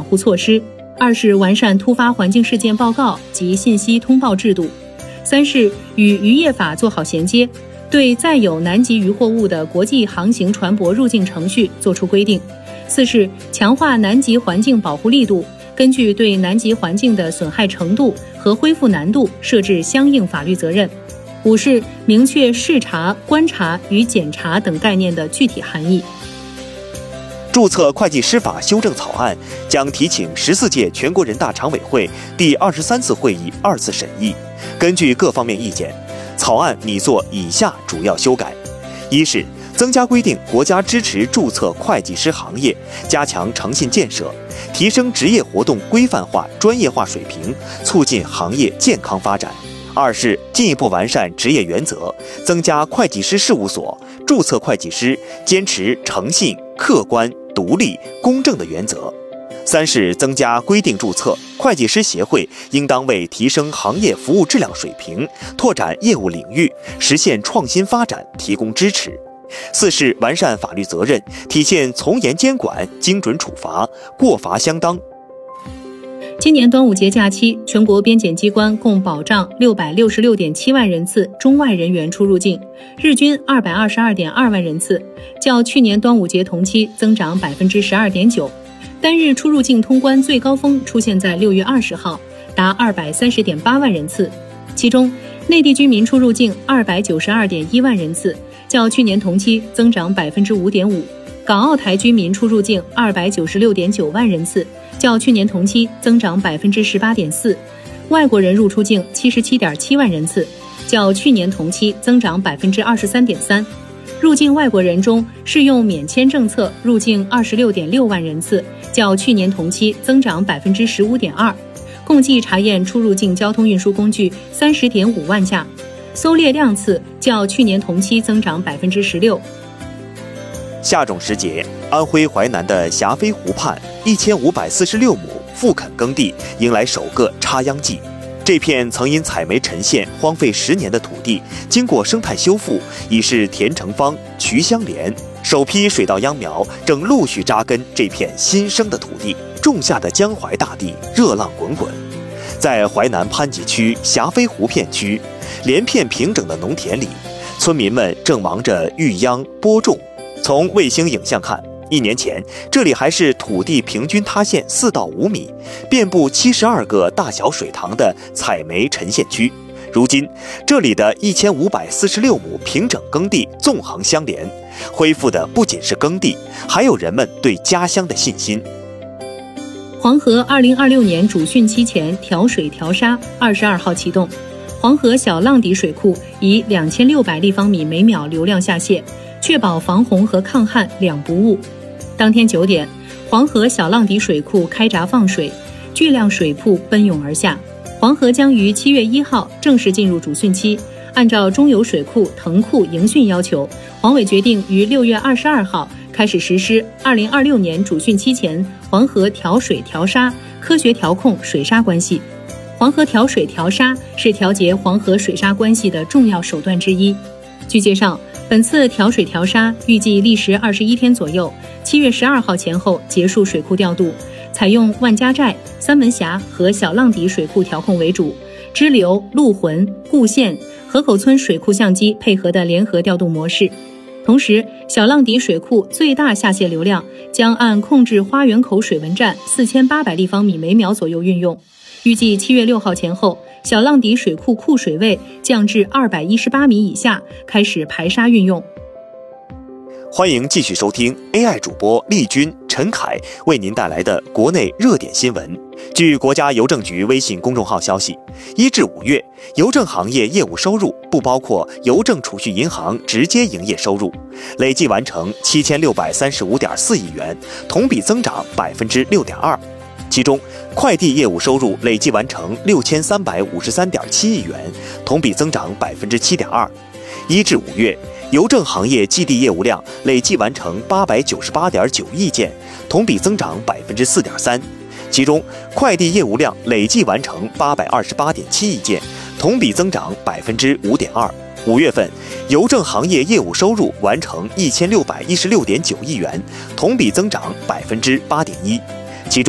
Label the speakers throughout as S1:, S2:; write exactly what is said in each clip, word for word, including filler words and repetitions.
S1: 护措施；二是完善突发环境事件报告及信息通报制度；三是与渔业法做好衔接，对载有南极渔获物的国际航行船舶入境程序作出规定；四是强化南极环境保护力度，根据对南极环境的损害程度和恢复难度设置相应法律责任；五是明确视察、观察与检查等概念的具体含义。
S2: 注册会计师法修正草案将提请十四届全国人大常委会第二十三次会议二次审议。根据各方面意见，草案拟作以下主要修改：一是增加规定国家支持注册会计师行业，加强诚信建设，提升职业活动规范化、专业化水平，促进行业健康发展；二是进一步完善职业原则，增加会计师事务所注册会计师坚持诚信、客观、独立、公正的原则；三是增加规定注册会计师协会应当为提升行业服务质量水平、拓展业务领域、实现创新发展提供支持；四是完善法律责任，体现从严监管、精准处罚，过罚相当。
S1: 今年端午节假期，全国边检机关共保障六百六十六点七万人次中外人员出入境，日均二百二十二点二万人次，较去年端午节同期增长百分之十二点九。单日出入境通关最高峰出现在六月二十号，达二百三十点八万人次。其中，内地居民出入境二百九十二点一万人次，较去年同期增长百分之五点五。港澳台居民出入境二百九十六点九万人次，较去年同期增长百分之十八点四；外国人入出境七十七点七万人次，较去年同期增长百分之二十三点三。入境外国人中，适用免签政策入境二十六点六万人次，较去年同期增长百分之十五点二。共计查验出入境交通运输工具三十点五万架，搜猎量次较去年同期增长百分之十六。
S2: 夏种时节，安徽淮南的霞飞湖畔一千五百四十六亩复垦耕地迎来首个插秧季。这片曾因采煤沉陷荒废十年的土地，经过生态修复，已是田成芳、渠相连。首批水稻秧苗正陆续扎根这片新生的土地，种下的江淮大地热浪滚滚。在淮南潘集区霞飞湖片区，连片平整的农田里，村民们正忙着育秧播种。从卫星影像看，一年前这里还是土地平均塌陷四到五米、遍布七十二个大小水塘的采煤沉陷区。如今，这里的一千五百四十六亩平整耕地纵横相连，恢复的不仅是耕地，还有人们对家乡的信心。
S1: 黄河二零二六年主汛期前调水调沙二十二号启动，黄河小浪底水库以两千六百立方米每秒流量下泄，确保防洪和抗旱两不误。当天九点，黄河小浪底水库开闸放水，巨量水瀑奔涌而下。黄河将于七月一号正式进入主汛期。按照中游水库腾库迎汛要求，黄委决定于六月二十二号开始实施二零二六年主汛期前黄河调水调沙，科学调控水沙关系。黄河调水调沙是调节黄河水沙关系的重要手段之一。据介绍，本次调水调沙预计历时二十一天左右，七月十二号前后结束水库调度，采用万家寨、三门峡和小浪底水库调控为主，支流、陆浑、固县、河口村水库相机配合的联合调度模式。同时，小浪底水库最大下泄流量将按控制花园口水文站四千八百立方米每秒左右运用。预计七月六号前后，小浪底水库库水位降至二百一十八米以下，开始排沙运用。
S2: 欢迎继续收听 A I 主播丽君、陈凯为您带来的国内热点新闻。据国家邮政局微信公众号消息，一至五月，邮政行业业务收入不包括邮政储蓄银行直接营业收入，累计完成七千六百三十五点四亿元，同比增长百分之六点二。其中，快递业务收入累计完成六千三百五十三点七亿元，同比增长百分之七点二。一至五月，邮政行业寄递业务量累计完成八百九十八点九亿件，同比增长百分之四点三。其中，快递业务量累计完成八百二十八点七亿件，同比增长百分之五点二。五月份，邮政行业业务收入完成一千六百一十六点九亿元，同比增长百分之八点一。其中，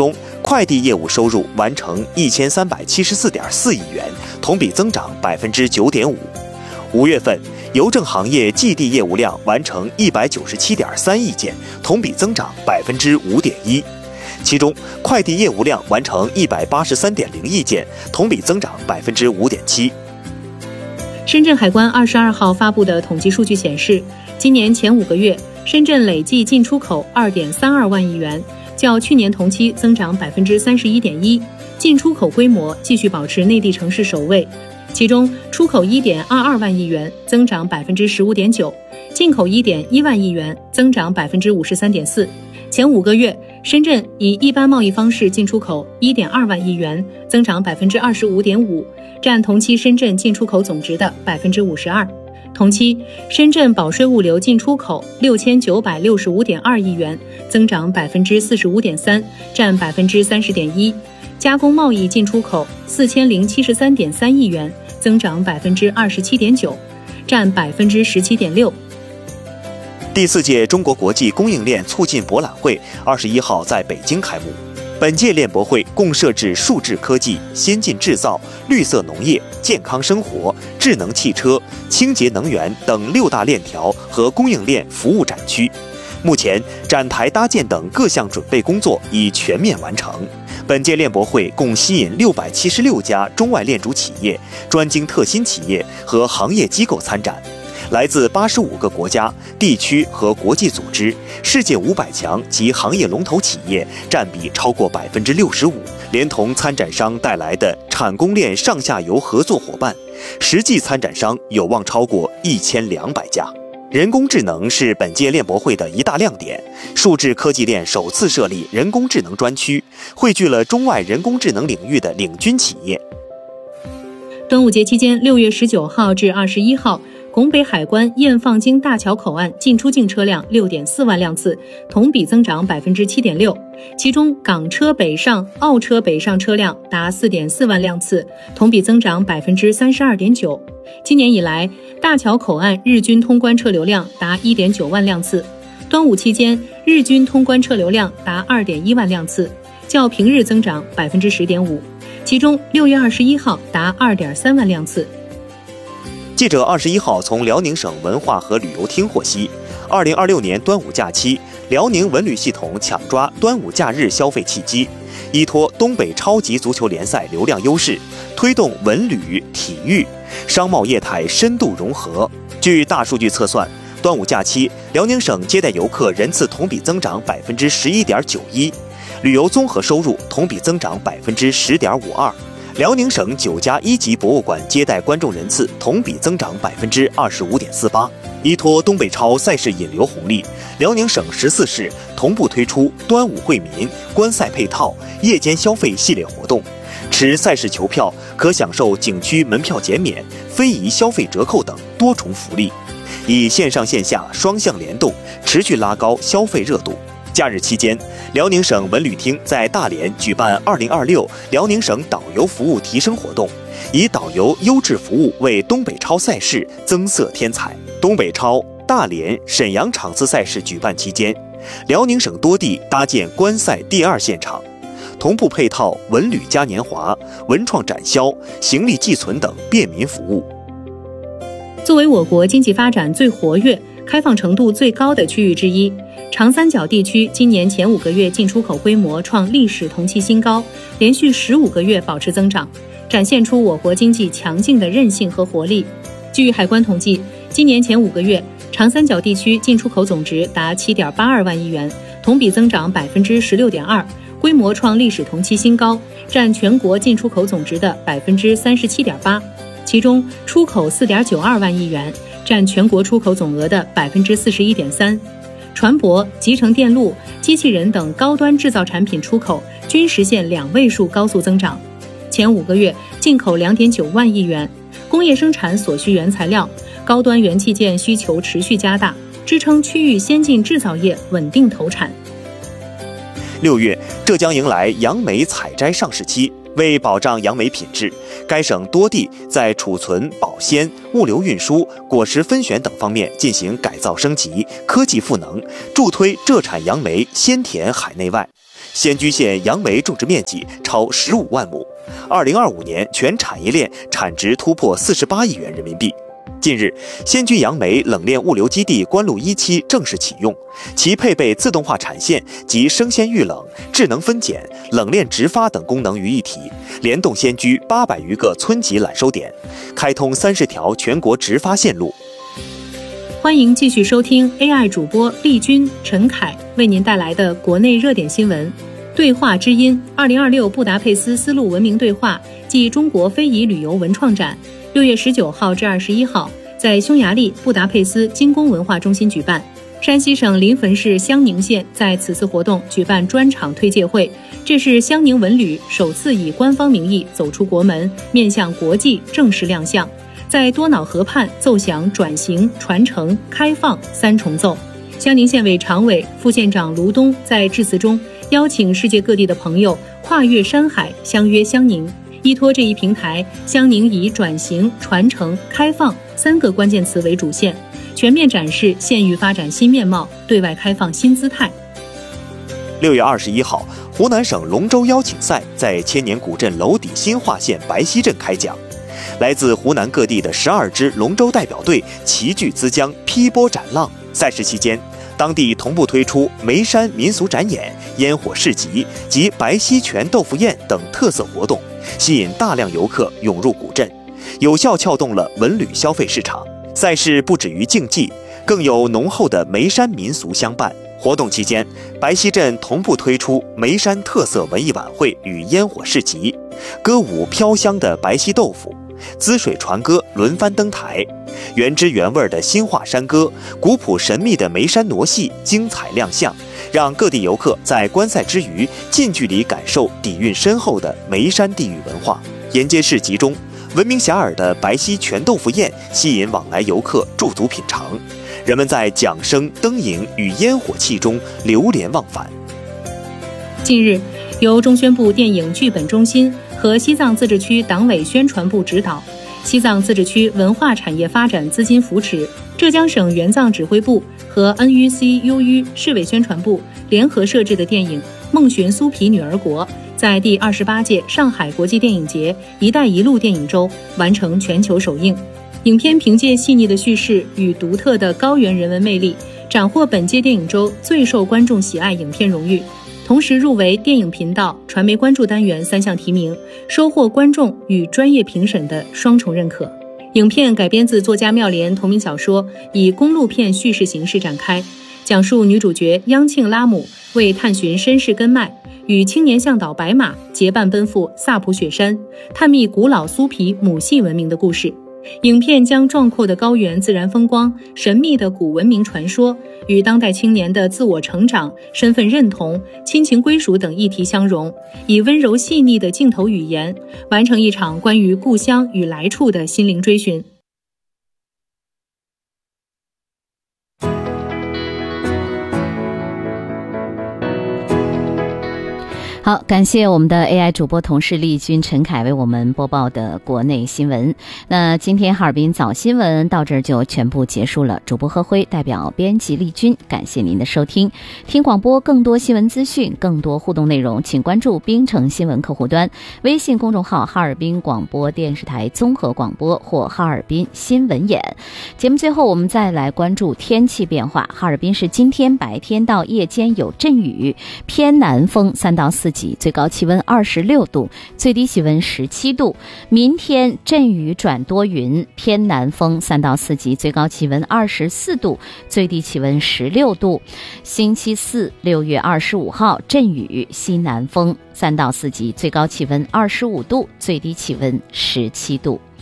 S2: 快递业务收入完成一千三百七十四点四亿元，同比增长百分之九点五。五月份，邮政行业寄递业务量完成一百九十七点三亿件，同比增长百分之五点一。其中，快递业务量完成一百八十三点零亿件，同比增长百分之五点七。
S1: 深圳海关二十二号发布的统计数据显示，今年前五个月，深圳累计进出口二点三二万亿元，较去年同期增长百分之三十一点一，进出口规模继续保持内地城市首位。其中，出口一点二二万亿元，增长百分之十五点九；进口一点一万亿元，增长百分之五十三点四。前五个月，深圳以一般贸易方式进出口一点二万亿元，增长百分之二十五点五，占同期深圳进出口总值的百分之五十二。同期，深圳保税物流进出口六千九百六十五点二亿元，增长百分之四十五点三，占百分之三十点一。加工贸易进出口四千零七十三点三亿元，增长百分之二十七点九，占百分之十七点六。
S2: 第四届中国国际供应链促进博览会二十一号在北京开幕。本届链博会共设置数字科技、先进制造、绿色农业、健康生活、智能汽车、清洁能源等六大链条和供应链服务展区。目前，展台搭建等各项准备工作已全面完成。本届链博会共吸引六百七十六家中外链主企业、专精特新企业和行业机构参展。来自八十五个国家、地区和国际组织，世界五百强及行业龙头企业占比超过百分之六十五。连同参展商带来的产供链上下游合作伙伴，实际参展商有望超过一千两百家。人工智能是本届链博会的一大亮点，数字科技链首次设立人工智能专区，汇聚了中外人工智能领域的领军企业。
S1: 端午节期间，六月十九号至二十一号，拱北海关验放京大桥口岸进出境车辆六点四万辆次，同比增长百分之七点六。其中，港车北上、澳车北上车辆达四点四万辆次，同比增长百分之三十二点九。今年以来，大桥口岸日均通关车流量达一点九万辆次。端午期间，日均通关车流量达二点一万辆次，较平日增长百分之十点五。其中，六月二十一号达二点三万辆次。
S2: 记者二十一号从辽宁省文化和旅游厅获悉，二零二六年端午假期，辽宁文旅系统抢抓端午假日消费契机，依托东北超级足球联赛流量优势，推动文旅、体育、商贸业态深度融合。据大数据测算，端午假期，辽宁省接待游客人次同比增长百分之十一点九一，旅游综合收入同比增长百分之十点五二。辽宁省九家一级博物馆接待观众人次同比增长百分之二十五点四八。依托东北超赛事引流红利，辽宁省十四市同步推出端午惠民、观赛配套、夜间消费系列活动，持赛事球票可享受景区门票减免、非遗消费折扣等多重福利，以线上线下双向联动，持续拉高消费热度。假日期间，辽宁省文旅厅在大连举办二零二六辽宁省导游服务提升活动，以导游优质服务为东北超赛事增色添彩。东北超、大连、沈阳场次赛事举办期间，辽宁省多地搭建观赛第二现场，同步配套文旅嘉年华、文创展销、行李寄存等便民服务。
S1: 作为我国经济发展最活跃、开放程度最高的区域之一，长三角地区今年前五个月进出口规模创历史同期新高，连续十五个月保持增长，展现出我国经济强劲的韧性和活力。据海关统计，今年前五个月，长三角地区进出口总值达七点八二万亿元，同比增长百分之十六点二，规模创历史同期新高，占全国进出口总值的百分之三十七点八。其中，出口四点九二万亿元，占全国出口总额的百分之四十一点三。船舶、集成电路、机器人等高端制造产品出口均实现两位数高速增长。前五个月进口两点九万亿元，工业生产所需原材料、高端元器件需求持续加大，支撑区域先进制造业稳定投产。
S2: 六月，浙江迎来杨梅采摘上市期。为保障杨梅品质，该省多地在储存、保鲜、物流运输、果实分选等方面进行改造升级、科技赋能，助推浙产杨梅鲜甜海内外。 仙居县杨梅种植面积超十五万亩，二零二五年全产业链产值突破四十八亿元人民币。近日，仙居杨梅冷链物流基地关路一期正式启用，其配备自动化产线及生鲜预冷、智能分拣、冷链直发等功能于一体，联动仙居八百余个村级揽收点，开通三十条全国直发线路。
S1: 欢迎继续收听 A I 主播丽君、陈凯为您带来的国内热点新闻。对话之音二零二六布达佩斯丝路文明对话暨中国非遗旅游文创展六月十九号至二十一号在匈牙利布达佩斯精工文化中心举办。山西省临汾市襄宁县在此次活动举办专场推介会，这是襄宁文旅首次以官方名义走出国门，面向国际正式亮相，在多瑙河畔奏响转型、传承、开放三重奏。襄宁县委常委、副县长卢东在致辞中邀请世界各地的朋友跨越山海，相约襄宁。依托这一平台，襄宁以转型、传承、开放三个关键词为主线，全面展示县域发展新面貌，对外开放新姿态。
S2: 六月二十一号，湖南省龙舟邀请赛在千年古镇娄底新化县白溪镇开讲，来自湖南各地的十二支龙舟代表队齐聚资江，劈波斩浪。赛事期间，当地同步推出眉山民俗展演、烟火市集及白溪全豆腐宴等特色活动，吸引大量游客涌入古镇，有效撬动了文旅消费市场。赛事不止于竞技，更有浓厚的眉山民俗相伴。活动期间，白溪镇同步推出眉山特色文艺晚会与烟火市集，歌舞飘香的白溪豆腐，滋水船歌轮番登台，原汁原味的新化山歌，古朴神秘的眉山傩戏精彩亮相，让各地游客在观赛之余近距离感受底蕴深厚的眉山地域文化。沿街市集中，闻名遐迩的白溪全豆腐宴吸引往来游客驻足品尝，人们在桨声、灯影与烟火气中流连忘返。
S1: 近日，由中宣部电影剧本中心和西藏自治区党委宣传部指导，西藏自治区文化产业发展资金扶持，浙江省援藏指挥部和 N U C U U 市委宣传部联合设置的电影《梦寻苏皮女儿国》在第二十八届上海国际电影节“一带一路”电影周完成全球首映。影片凭借细腻的叙事与独特的高原人文魅力，斩获本届电影周最受观众喜爱影片荣誉，同时入围电影频道、传媒关注单元三项提名，收获观众与专业评审的双重认可。影片改编自作家妙莲同名小说，以公路片叙事形式展开，讲述女主角央庆拉姆为探寻身世根脉，与青年向导白马结伴奔赴萨普雪山，探秘古老苏皮母系文明的故事。影片将壮阔的高原自然风光、神秘的古文明传说与当代青年的自我成长、身份认同、亲情归属等议题相融，以温柔细腻的镜头语言，完成一场关于故乡与来处的心灵追寻。
S3: 好，感谢我们的 A I 主播同事丽君、陈凯为我们播报的国内新闻。那今天哈尔滨早新闻到这儿就全部结束了。主播何辉代表编辑丽君，感谢您的收听。听广播更多新闻资讯、更多互动内容，请关注冰城新闻客户端、微信公众号哈尔滨广播电视台综合广播或哈尔滨新闻眼。节目最后我们再来关注天气变化。哈尔滨市今天白天到夜间有阵雨，偏南风三到四级，最高气温二十六度，最低气温十七度。明天阵雨转多云，偏南风三到四级，最高气温二十四度，最低气温十六度。星期四六月二十五号阵雨，西南风三到四级，最高气温二十五度，最低气温十七度。